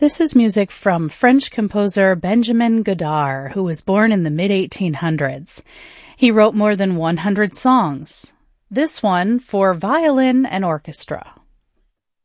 This is music from French composer Benjamin Godard, who was born in the mid-1800s. He wrote more than 100 songs. This one for violin and orchestra.